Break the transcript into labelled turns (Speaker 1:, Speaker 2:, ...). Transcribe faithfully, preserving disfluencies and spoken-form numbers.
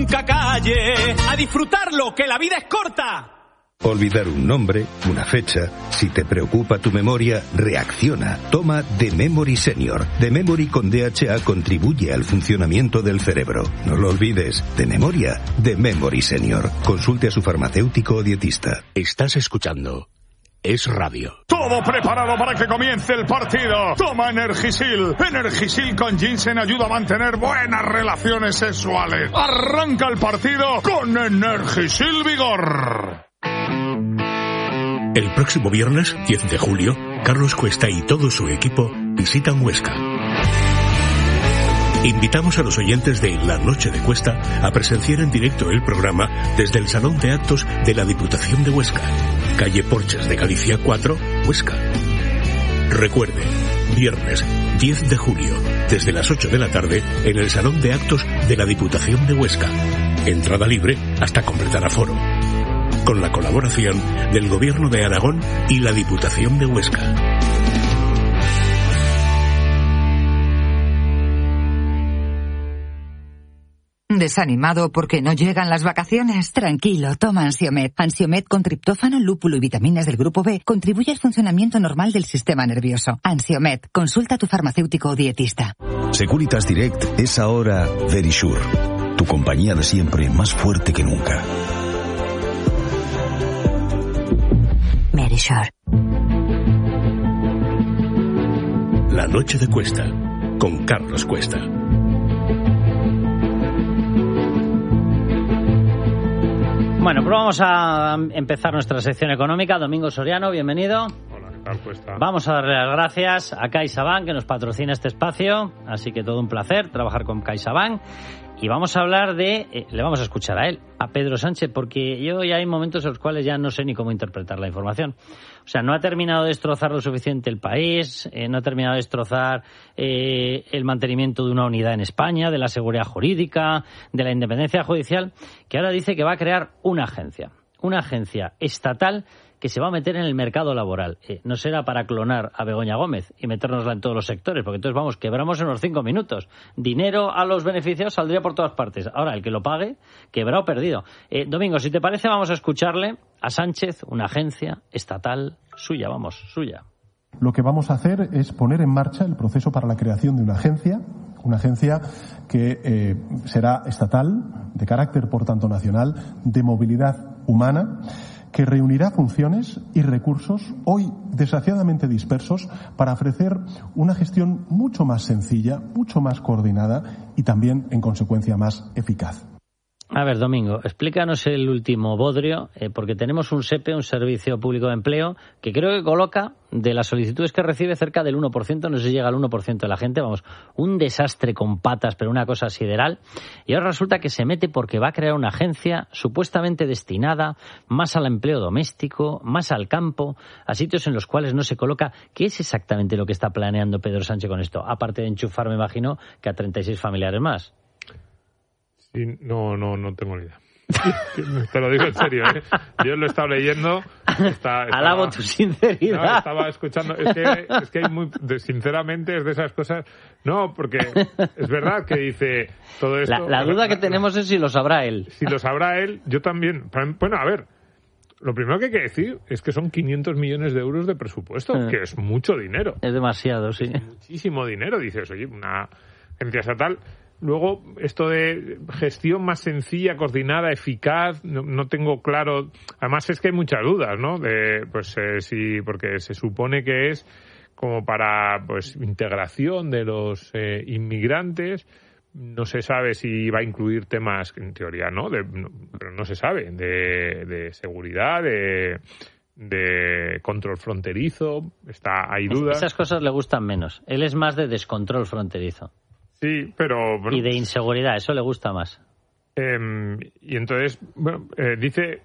Speaker 1: Nunca calle, a disfrutarlo, que la vida es corta.
Speaker 2: Olvidar un nombre, una fecha. Si te preocupa tu memoria, reacciona. Toma The Memory Senior. The Memory con D H A contribuye al funcionamiento del cerebro. No lo olvides. De memoria, The Memory Senior. Consulte a su farmacéutico o dietista.
Speaker 3: Estás escuchando Es Radio.
Speaker 4: Todo preparado para que comience el partido. Toma Energisil. Energisil con ginseng ayuda a mantener buenas relaciones sexuales. Arranca el partido con Energisil Vigor.
Speaker 3: El próximo viernes, diez de julio, Carlos Cuesta y todo su equipo visitan Huesca. Invitamos a los oyentes de La Noche de Cuesta a presenciar en directo el programa desde el Salón de Actos de la Diputación de Huesca, calle Porches de Galicia cuatro, Huesca. Recuerde, viernes diez de julio, desde las ocho de la tarde, en el Salón de Actos de la Diputación de Huesca. Entrada libre hasta completar aforo. Con la colaboración del Gobierno de Aragón y la Diputación de Huesca.
Speaker 5: ¿Desanimado porque no llegan las vacaciones? Tranquilo, toma Ansiomed. Ansiomed con triptófano, lúpulo y vitaminas del grupo B contribuye al funcionamiento normal del sistema nervioso. Ansiomed, consulta a tu farmacéutico o dietista.
Speaker 2: Securitas Direct es ahora Verisure, tu compañía de siempre más fuerte que nunca.
Speaker 5: Verisure.
Speaker 3: La Noche de Cuesta, con Carlos Cuesta.
Speaker 6: Bueno, pues vamos a empezar nuestra sección económica. Domingo Soriano, bienvenido.
Speaker 7: Hola, ¿qué tal, Cuesta?
Speaker 6: Vamos a darle las gracias a CaixaBank, que nos patrocina este espacio. Así que todo un placer trabajar con CaixaBank. Y vamos a hablar de... Eh, le vamos a escuchar a él, a Pedro Sánchez, porque yo ya hay momentos en los cuales ya no sé ni cómo interpretar la información. O sea, no ha terminado de destrozar lo suficiente el país, eh, no ha terminado de destrozar eh, el mantenimiento de una unidad en España, de la seguridad jurídica, de la independencia judicial, que ahora dice que va a crear una agencia, una agencia estatal que se va a meter en el mercado laboral. Eh, no será para clonar a Begoña Gómez y metérnosla en todos los sectores, porque entonces, vamos, quebramos en unos cinco minutos. Dinero a los beneficiados saldría por todas partes. Ahora, el que lo pague, quebrado o perdido. Eh, Domingo, si te parece, vamos a escucharle a Sánchez, una agencia estatal suya, vamos, suya.
Speaker 8: Lo que vamos a hacer es poner en marcha el proceso para la creación de una agencia, una agencia que eh, será estatal, de carácter, por tanto, nacional, de movilidad humana, que reunirá funciones y recursos hoy desgraciadamente dispersos para ofrecer una gestión mucho más sencilla, mucho más coordinada y también, en consecuencia, más eficaz.
Speaker 6: A ver, Domingo, explícanos el último bodrio, eh, porque tenemos un SEPE, un Servicio Público de Empleo, que creo que coloca de las solicitudes que recibe cerca del uno por ciento, no sé si llega al uno por ciento de la gente, vamos, un desastre con patas, pero una cosa sideral. Y ahora resulta que se mete porque va a crear una agencia supuestamente destinada más al empleo doméstico, más al campo, a sitios en los cuales no se coloca. ¿Qué es exactamente lo que está planeando Pedro Sánchez con esto? Aparte de enchufar, me imagino, que a treinta y seis familiares más.
Speaker 7: Sí, no, no, no tengo ni idea. Te lo digo en serio, ¿eh? Yo lo he estado leyendo. Está, estaba,
Speaker 6: Alabo tu sinceridad.
Speaker 7: No, estaba escuchando. Es que, es que hay muy. De, sinceramente, es de esas cosas. No, porque es verdad que dice todo esto.
Speaker 6: La, la duda la, que tenemos la, es si lo sabrá él.
Speaker 7: Si lo sabrá él, yo también. Bueno, a ver. Lo primero que hay que decir es que son quinientos millones de euros de presupuesto, eh, que es mucho dinero.
Speaker 6: Es demasiado, sí.
Speaker 7: Es muchísimo dinero. Dices, oye, una agencia estatal. Luego, esto de gestión más sencilla, coordinada, eficaz, no, no tengo claro. Además, es que hay muchas dudas, ¿no? De, pues, eh, sí, porque se supone que es como para, pues, integración de los eh, inmigrantes. No se sabe si va a incluir temas, en teoría, ¿no? De, no pero no se sabe, de, de seguridad, de, de control fronterizo. Está, hay dudas.
Speaker 6: Esas cosas le gustan menos. Él es más de descontrol fronterizo.
Speaker 7: Sí, pero... Bueno,
Speaker 6: y de inseguridad, eso le gusta más.
Speaker 7: Eh, y entonces, bueno, eh, dice